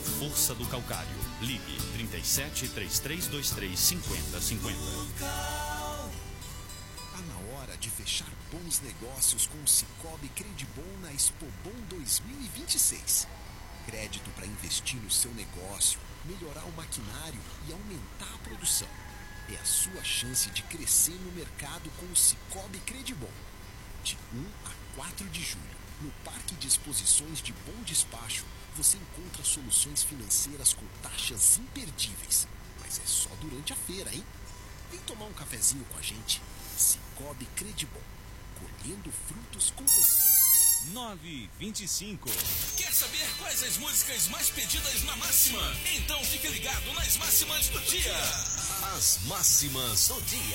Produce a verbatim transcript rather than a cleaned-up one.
força do calcário. Ligue trinta e sete, três três dois três, cinquenta cinquenta. Tá na hora de fechar bons negócios com o Sicoob Credibon na Expobon dois mil e vinte e seis. Crédito para investir no seu negócio, melhorar o maquinário e aumentar a produção. É a sua chance de crescer no mercado com o Sicoob Credibon. De um a quatro de julho, no Parque de Exposições de Bom Despacho, você encontra soluções financeiras com taxas imperdíveis. Mas é só durante a feira, hein? Vem tomar um cafezinho com a gente. Sicoob Credibon, colhendo frutos com você. nove e vinte e cinco. Quer saber quais as músicas mais pedidas na Máxima? Então fique ligado nas máximas do dia. As máximas do dia.